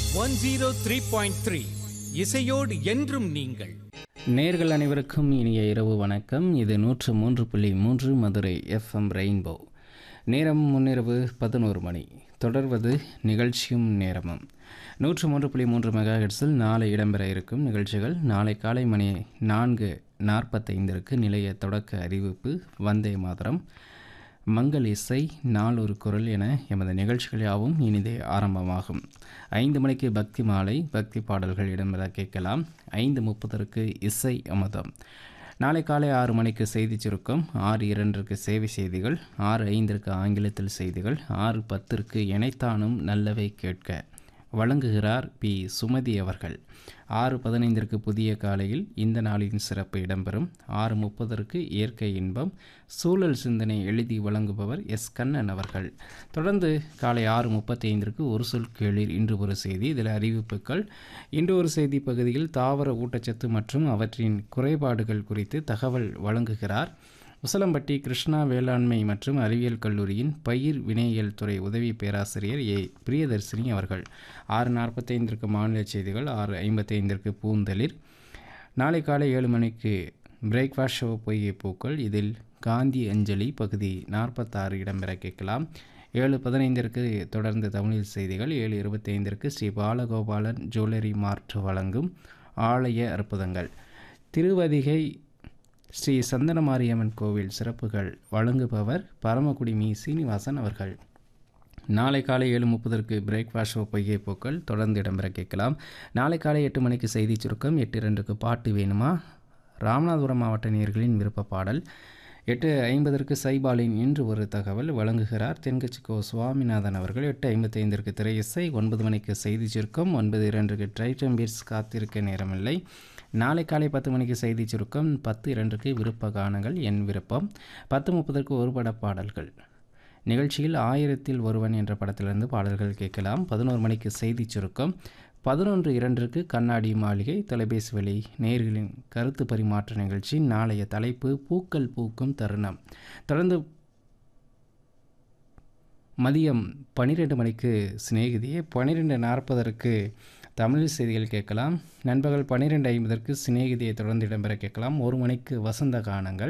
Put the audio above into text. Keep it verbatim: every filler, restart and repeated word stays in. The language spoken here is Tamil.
One zero three point three இசையோடு என்றும் நீங்கள். நேர்கள் அனைவருக்கும் இனிய இரவு வணக்கம். இது நூற்று மூன்று புள்ளி மூன்று மதுரை எஃப்எம் ரெயின்போ. நேரம் முன்னிரவு பதினோரு மணி. தொடர்வது நிகழ்ச்சியும் நேரமும். நூற்று மூன்று புள்ளி மூன்று மெகா ஹெர்ட்ஸில் நாளை இடம்பெற இருக்கும் நிகழ்ச்சிகள். நாளை காலை மணி நான்கு நாற்பத்தைந்திற்கு நிலைய தொடக்க அறிவிப்பு, வந்தே மாதரம், மங்கள் இசை, நாளொரு குரல் என எமது நிகழ்ச்சிகள் யாவும் இனிதே ஆரம்பமாகும். ஐந்து மணிக்கு பக்தி மாலை, பக்தி பாடல்கள் இடம்பெற கேட்கலாம். ஐந்து முப்பதற்கு இசை அமுதம். நாளை காலை ஆறு மணிக்கு செய்தி சுருக்கம், ஆறு இரண்டிற்கு சேவை செய்திகள், ஆறு ஐந்திற்கு ஆங்கிலத்தில் செய்திகள், ஆறு பத்திற்கு இணைத்தானும் நல்லவை கேட்க வழங்குகிறார் பி சுமதி அவர்கள். ஆறு பதினைந்திற்கு புதிய காலையில் இந்த நாளின் சிறப்பு இடம்பெறும். ஆறு முப்பதற்கு இயற்கை இன்பம், சூழல் சிந்தனை எழுதி வழங்குபவர் எஸ் கண்ணன் அவர்கள். தொடர்ந்து காலை ஆறு முப்பத்தி ஐந்திற்கு ஒரு சொல் கேளீர், இன்று ஒரு செய்தி. இதில் அறிவிப்புகள். இன்று ஒரு செய்தி பகுதியில் தாவர ஊட்டச்சத்து மற்றும் அவற்றின் குறைபாடுகள் குறித்து தகவல் வழங்குகிறார் உசலம்பட்டி கிருஷ்ணா வேளாண்மை மற்றும் அறிவியல் கல்லூரியின் பயிர் வினையியல் துறை உதவி பேராசிரியர் ஏ பிரியதர்சினி அவர்கள். ஆறு நாற்பத்தைந்திற்கு மாநில செய்திகள், ஆறு ஐம்பத்தைந்திற்கு பூந்தளிர். நாளை காலை ஏழு மணிக்கு பிரேக்ஃபாஸ்ட் ஷோ பொய்கை பூக்கள். இதில் காந்தி அஞ்சலி பகுதி நாற்பத்தாறு இடம்பெற கேட்கலாம். ஏழு பதினைந்திற்கு தொடர்ந்து தமிழில் செய்திகள். ஏழு இருபத்தைந்திற்கு ஸ்ரீ பாலகோபாலன் ஜுவல்லரி மார்ட் வழங்கும் ஆலய அற்புதங்கள். திருவதிகை ஸ்ரீ சந்தனமாரியம்மன் கோவில் சிறப்புகள் வழங்குபவர் பரமக்குடி மீ சீனிவாசன் அவர்கள். நாளை காலை ஏழு முப்பதற்கு பிரேக்ஃபாஸ்ட் ஷோ பொய்கை பூக்கள் தொடர்ந்து இடம்பெற கேட்கலாம். நாளை காலை எட்டு மணிக்கு செய்தி சுருக்கம். எட்டு இரண்டுக்கு பாட்டு வேணுமா, ராமநாதபுரம் மாவட்ட நேயர்களின் விருப்ப பாடல். எட்டு ஐம்பதற்கு சைபாலின் இன்று ஒரு தகவல் வழங்குகிறார் தென்கட்சி கோ சுவாமிநாதன் அவர்கள். எட்டு ஐம்பத்தைந்திற்கு திரை இசை. ஒன்பது மணிக்கு செய்தி சுருக்கம். ஒன்பது இரண்டுக்கு ட்ரைட்டம் பீட்ஸ் காத்திருக்க நேரமில்லை. நாளை காலை பத்து மணிக்கு செய்தி சுருக்கம். பத்து இரண்டுக்கு விருப்ப கானங்கள், என் விருப்பம். பத்து முப்பதற்கு ஒரு பட பாடல்கள். நிகழ்ச்சியில் ஆயிரத்தில் ஒருவன் என்ற படத்திலிருந்து பாடல்கள் கேட்கலாம். பதினோரு மணிக்கு செய்தி சுருக்கம். பதினொன்று இரண்டிற்கு கண்ணாடி மாளிகை, தொலைபேசி வழி நேயர்களின் கருத்து பரிமாற்ற நிகழ்ச்சி. நாளைய தலைப்பு பூக்கள் பூக்கும் தருணம். தொடர்ந்து மதியம் பன்னிரெண்டு மணிக்கு சிநேகிதியே. பன்னிரெண்டு நாற்பதற்கு தமிழ் செய்திகள் கேட்கலாம். நண்பகல் பன்னிரெண்டு ஐம்பதற்கு சிநேகிதியை தொடர்ந்து இடம்பெற கேட்கலாம். ஒரு மணிக்கு வசந்த கானங்கள்.